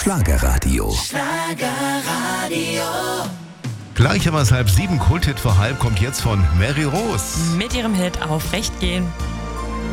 Schlagerradio. Gleich aber 6:30, Kulthit vor halb kommt jetzt von Mary Rose. Mit ihrem Hit Aufrecht gehen.